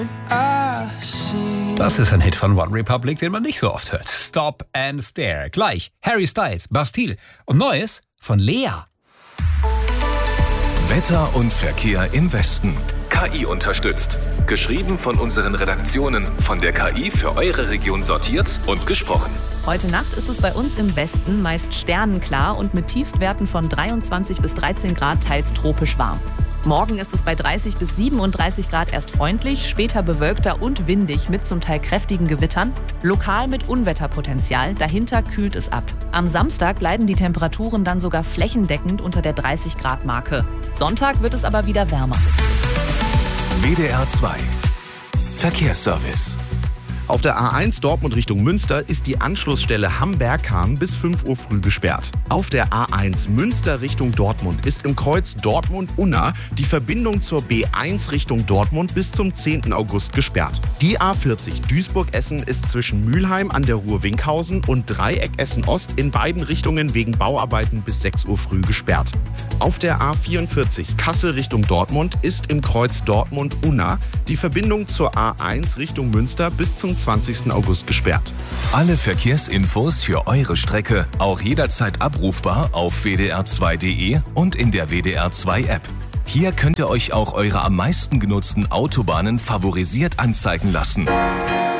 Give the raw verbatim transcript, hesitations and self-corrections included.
Das ist ein Hit von One Republic, den man nicht so oft hört. Stop and Stare. Gleich Harry Styles, Bastille und Neues von Lea. Wetter und Verkehr im Westen. K I unterstützt. Geschrieben von unseren Redaktionen, von der K I für eure Region sortiert und gesprochen. Heute Nacht ist es bei uns im Westen meist sternenklar und mit Tiefstwerten von dreiundzwanzig bis dreizehn Grad teils tropisch warm. Morgen ist es bei dreißig bis siebenunddreißig Grad erst freundlich, später bewölkter und windig mit zum Teil kräftigen Gewittern, lokal mit Unwetterpotenzial, dahinter kühlt es ab. Am Samstag leiden die Temperaturen dann sogar flächendeckend unter der dreißig Grad Marke. Sonntag wird es aber wieder wärmer. W D R zwei Verkehrsservice. Auf der A eins Dortmund Richtung Münster ist die Anschlussstelle Hamberg-Ham bis fünf Uhr früh gesperrt. Auf der A eins Münster Richtung Dortmund ist im Kreuz Dortmund-Unna die Verbindung zur B eins Richtung Dortmund bis zum zehnten August gesperrt. Die A vierzig Duisburg-Essen ist zwischen Mülheim an der Ruhr-Winkhausen und Dreieck Essen-Ost in beiden Richtungen wegen Bauarbeiten bis sechs Uhr früh gesperrt. Auf der A vierundvierzig Kassel Richtung Dortmund ist im Kreuz Dortmund-Unna die Verbindung zur A eins Richtung Münster bis zum zwanzigsten August gesperrt. Alle Verkehrsinfos für eure Strecke auch jederzeit abrufbar auf w d r zwei punkt d e und in der W D R zwei App. Hier könnt ihr euch auch eure am meisten genutzten Autobahnen favorisiert anzeigen lassen.